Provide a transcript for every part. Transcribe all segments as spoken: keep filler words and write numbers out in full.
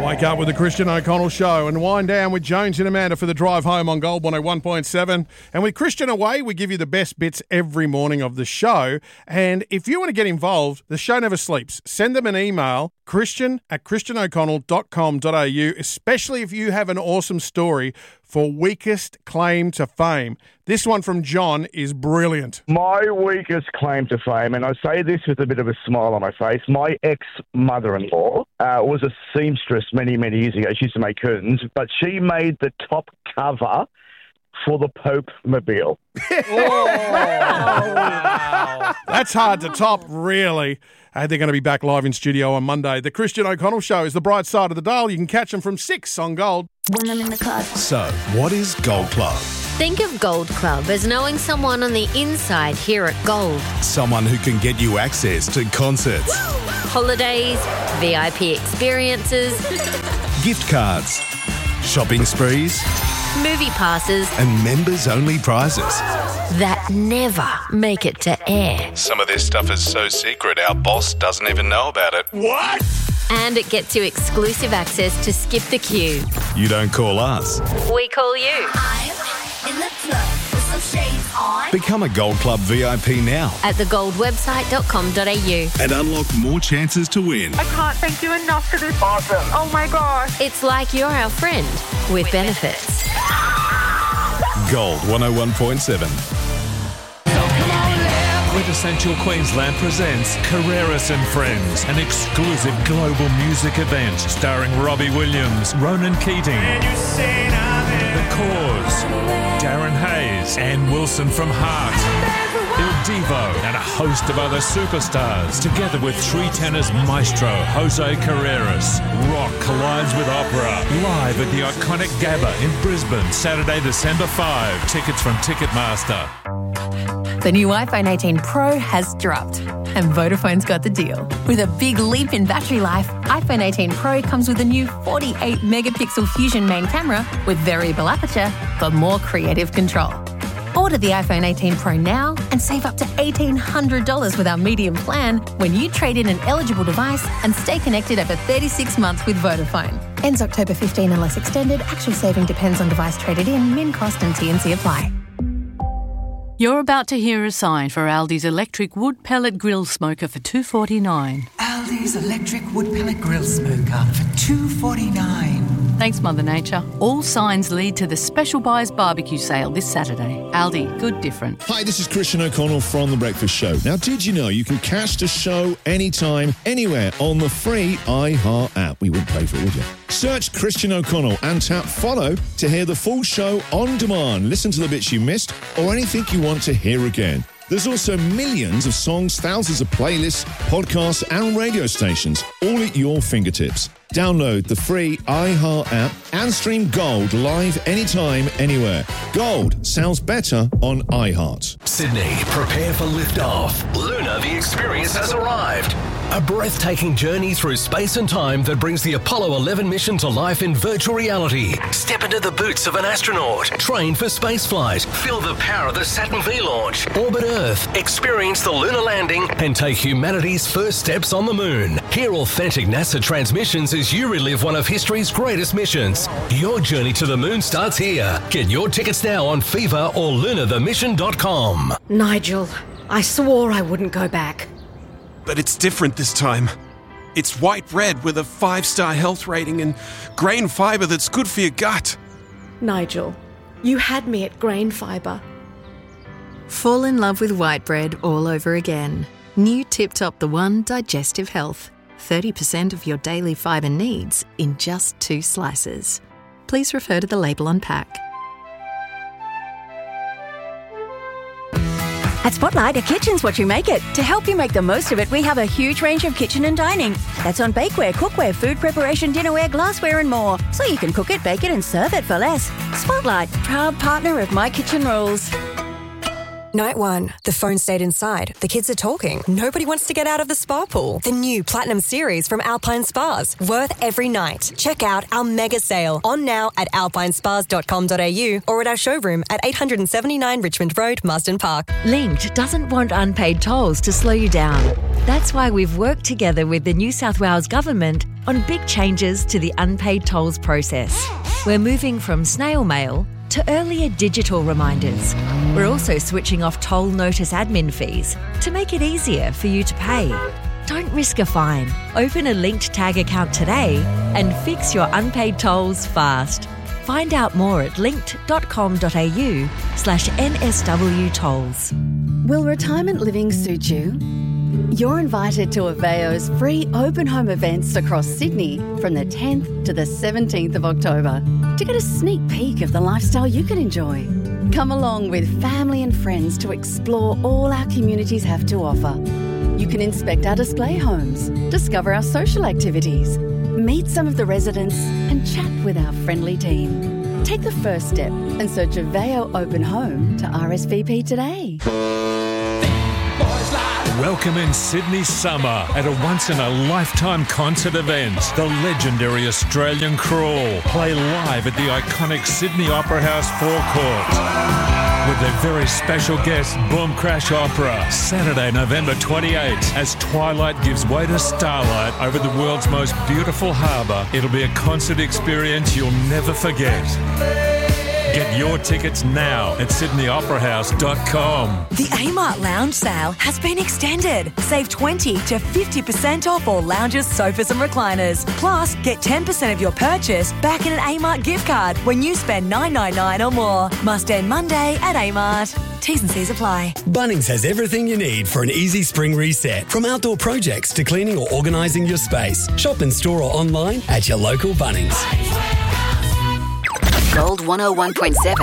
Wake up with the Christian O'Connell Show and wind down with Jones and Amanda for the drive home on Gold one oh one point seven. And with Christian away, we give you the best bits every morning of the show. And if you want to get involved, the show never sleeps. Send them an email, christian at christian o'connell dot com dot a u, especially if you have an awesome story for weakest claim to fame. This one from John is brilliant. My weakest claim to fame, and I say this with a bit of a smile on my face, my ex-mother-in-law uh, was a seamstress many, many years ago. She used to make curtains, but she made the top cover for the Pope Mobile. Oh, wow. That's hard to top, really. Uh, they're going to be back live in studio on Monday. The Christian O'Connell Show is the bright side of the dial. You can catch them from six on Gold. When I'm in the car. So, what is Gold Club? Think of Gold Club as knowing someone on the inside here at Gold. Someone who can get you access to concerts, holidays, V I P experiences, gift cards, shopping sprees, movie passes, and members-only prizes that never make it to air. Some of this stuff is so secret our boss doesn't even know about it. What? And it gets you exclusive access to skip the queue. You don't call us. We call you. I'm in the club with some shades on. Become a Gold Club V I P now At the gold website dot com dot a u. and unlock more chances to win. I can't thank you enough for this. Awesome. Oh my gosh. It's like you're our friend with benefits. Gold one oh one point seven. Quintessential Queensland presents Carreras and Friends, an exclusive global music event starring Robbie Williams, Ronan Keating, The Cause, Darren Hayes, Ann Wilson from Heart, Il Divo, and a host of other superstars, together with three tenors maestro Jose Carreras. Rock collides with opera, live at the iconic Gabba in Brisbane, Saturday, December fifth. Tickets from Ticketmaster. The new iPhone eighteen Pro has dropped, and Vodafone's got the deal. With a big leap in battery life, iPhone eighteen Pro comes with a new forty-eight megapixel Fusion main camera with variable aperture for more creative control. Order the iPhone eighteen Pro now and save up to eighteen hundred dollars with our medium plan when you trade in an eligible device and stay connected over thirty-six months with Vodafone. Ends October fifteenth unless extended. Actual saving depends on device traded in. Min cost and T and C apply. You're about to hear a sign for Aldi's electric wood pellet grill smoker for two dollars forty-nine. Aldi's electric wood pellet grill smoker for two dollars forty-nine. Thanks, Mother Nature. All signs lead to the Special Buys barbecue sale this Saturday. Aldi, good different. Hi, this is Christian O'Connell from The Breakfast Show. Now, did you know you can catch the show anytime, anywhere on the free iHeart app? We wouldn't pay for it, would you? Search Christian O'Connell and tap follow to hear the full show on demand. Listen to the bits you missed or anything you want to hear again. There's also millions of songs, thousands of playlists, podcasts and radio stations, all at your fingertips. Download the free iHeart app and stream Gold live anytime, anywhere. Gold sounds better on iHeart. Sydney, prepare for liftoff. Luna, the experience has arrived. A breathtaking journey through space and time that brings the Apollo eleven mission to life in virtual reality. Step into the boots of an astronaut. Train for spaceflight. Feel the power of the Saturn V launch. Orbit Earth. Experience the lunar landing and take humanity's first steps on the moon. Hear authentic NASA transmissions as you relive one of history's greatest missions. Your journey to the moon starts here. Get your tickets now on Fever or lunar the mission dot com. Nigel, I swore I wouldn't go back. But it's different this time. It's white bread with a five-star health rating and grain fibre that's good for your gut. Nigel, you had me at grain fibre. Fall in love with white bread all over again. New Tip Top The One Digestive Health. thirty percent of your daily fibre needs in just two slices. Please refer to the label on pack. At Spotlight, a kitchen's what you make it. To help you make the most of it, we have a huge range of kitchen and dining. That's on bakeware, cookware, food preparation, dinnerware, glassware and more. So you can cook it, bake it and serve it for less. Spotlight, proud partner of My Kitchen Rules. Night one. The phone stayed inside. The kids are talking. Nobody wants to get out of the spa pool. The new Platinum series from Alpine Spas. Worth every night. Check out our mega sale. On now at alpine spas dot com dot a u or at our showroom at eight seventy-nine Richmond Road, Marsden Park. Linked doesn't want unpaid tolls to slow you down. That's why we've worked together with the New South Wales Government on big changes to the unpaid tolls process. We're moving from snail mail to earlier digital reminders. We're also switching off toll notice admin fees to make it easier for you to pay. Don't risk a fine. Open a linked tag account today and fix your unpaid tolls fast. Find out more at linked.com.au slash NSW tolls. Will retirement living suit you? You're invited to Aveo's free open home events across Sydney from the tenth to the seventeenth of October to get a sneak peek of the lifestyle you can enjoy. Come along with family and friends to explore all our communities have to offer. You can inspect our display homes, discover our social activities, meet some of the residents and chat with our friendly team. Take the first step and search Aveo Open Home to R S V P today. Welcome in Sydney summer at a once-in-a-lifetime concert event. The legendary Australian Crawl play live at the iconic Sydney Opera House forecourt with their very special guest, Boom Crash Opera, Saturday, November twenty-eighth, as twilight gives way to starlight over the world's most beautiful harbour. It'll be a concert experience you'll never forget. Get your tickets now at sydney opera house dot com. The Amart Lounge sale has been extended. Save twenty to fifty percent off all lounges, sofas and recliners. Plus, get ten percent of your purchase back in an Amart gift card when you spend nine dollars ninety-nine or more. Must end Monday at Amart. T's and C's apply. Bunnings has everything you need for an easy spring reset. From outdoor projects to cleaning or organising your space. Shop in store or online at your local Bunnings. Gold one oh one point seven.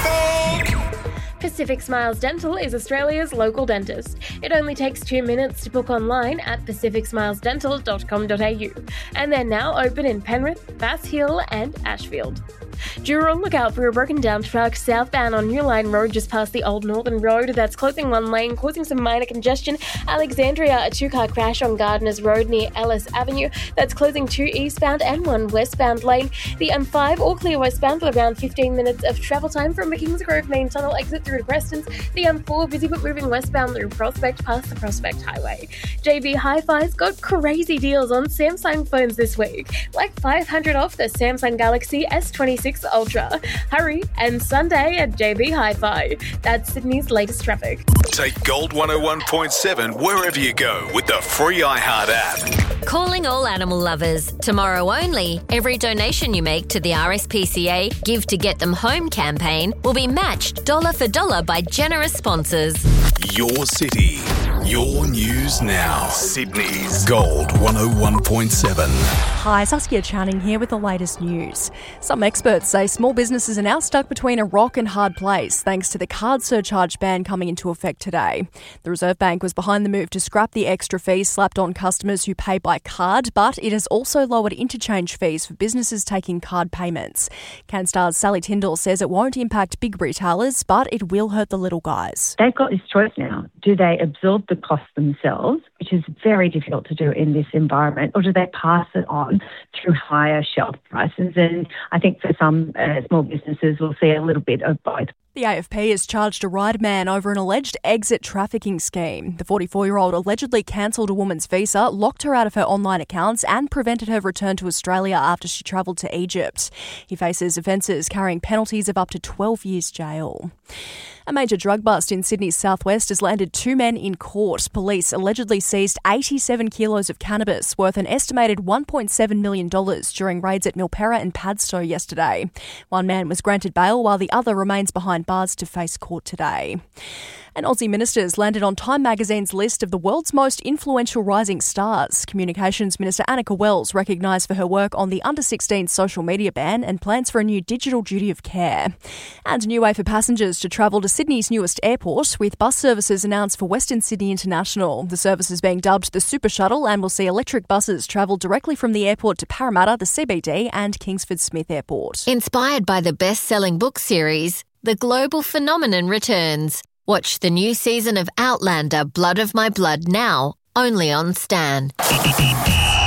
Pacific Smiles Dental is Australia's local dentist. It only takes two minutes to book online at pacific smiles dental dot com dot a u. And they're now open in Penrith, Bass Hill and Ashfield. Jurong, look out for a broken down truck southbound on New Line Road just past the Old Northern Road. That's closing one lane, causing some minor congestion. Alexandria, a two-car crash on Gardeners Road near Ellis Avenue. That's closing two eastbound and one westbound lane. The M five, all clear westbound with around fifteen minutes of travel time from the Kingsgrove main tunnel exit through to Prestons. The M four, busy but moving westbound through Prospect past the Prospect Highway. J B Hi-Fi's got crazy deals on Samsung phones this week. Like five hundred off the Samsung Galaxy S twenty-six Ultra. Hurry, and Sunday at J B Hi-Fi. That's Sydney's latest traffic. Take Gold one oh one point seven wherever you go with the free iHeart app. Calling all animal lovers. Tomorrow only, every donation you make to the R S P C A Give to Get Them Home campaign will be matched dollar for dollar by generous sponsors. Your city, your news now. Sydney's Gold one oh one point seven. Hi, Saskia Channing here with the latest news. Some experts say small businesses are now stuck between a rock and hard place thanks to the card surcharge ban coming into effect today. The Reserve Bank was behind the move to scrap the extra fees slapped on customers who pay by card, but it has also lowered interchange fees for businesses taking card payments. CanStar's Sally Tyndall says it won't impact big retailers, but it will hurt the little guys. They've got this choice now. Do they absorb the cost themselves, which is very difficult to do in this environment, or do they pass it on through higher shelf prices? And I think for some uh, small businesses, we'll see a little bit of both. The A F P has charged a Ryde man over an alleged exit trafficking scheme. The forty-four-year-old allegedly cancelled a woman's visa, locked her out of her online accounts and prevented her return to Australia after she travelled to Egypt. He faces offences carrying penalties of up to twelve years jail. A major drug bust in Sydney's southwest has landed two men in court. Police allegedly seized eighty-seven kilos of cannabis worth an estimated one point seven million dollars during raids at Milperra and Padstow yesterday. One man was granted bail while the other remains behind bars to face court today. And Aussie ministers landed on Time magazine's list of the world's most influential rising stars. Communications Minister Annika Wells recognised for her work on the under sixteen social media ban and plans for a new digital duty of care. And a new way for passengers to travel to Sydney's newest airport, with bus services announced for Western Sydney International. The service is being dubbed the Super Shuttle and will see electric buses travel directly from the airport to Parramatta, the C B D and Kingsford Smith Airport. Inspired by the best-selling book series, The Global Phenomenon returns. Watch the new season of Outlander, Blood of My Blood now, only on Stan. Updating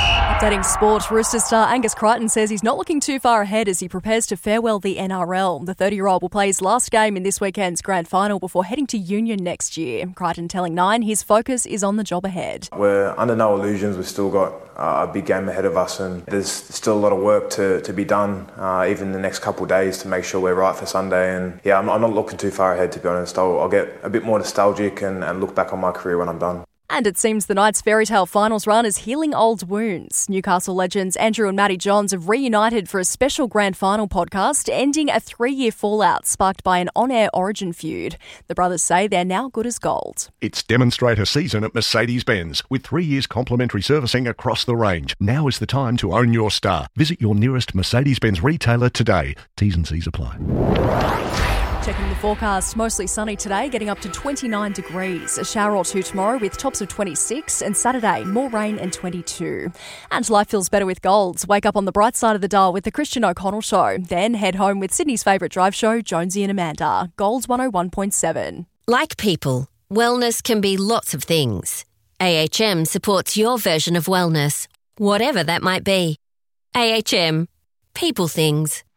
Updating sport, Roosters star Angus Crichton says he's not looking too far ahead as he prepares to farewell the N R L. The thirty-year-old will play his last game in this weekend's grand final before heading to Union next year. Crichton telling Nine his focus is on the job ahead. We're under no illusions. We've still got uh, a big game ahead of us, and there's still a lot of work to, to be done, uh, even the next couple of days, to make sure we're right for Sunday. And yeah, I'm not, I'm not looking too far ahead, to be honest. I'll, I'll get a bit more nostalgic and, and look back on my career when I'm done. And it seems the Knights' fairy tale finals run is healing old wounds. Newcastle legends Andrew and Matty Johns have reunited for a special grand final podcast, ending a three-year fallout sparked by an on-air Origin feud. The brothers say they're now good as gold. It's demonstrator season at Mercedes-Benz, with three years complimentary servicing across the range. Now is the time to own your star. Visit your nearest Mercedes-Benz retailer today. T's and C's apply. Checking the forecast, mostly sunny today, getting up to twenty-nine degrees. A shower or two tomorrow with tops of twenty-six, and Saturday, more rain and twenty-two. And life feels better with Golds. Wake up on the bright side of the dial with the Christian O'Connell Show. Then head home with Sydney's favourite drive show, Jonesy and Amanda. Golds one oh one point seven. Like people, wellness can be lots of things. A H M supports your version of wellness, whatever that might be. A H M. People things.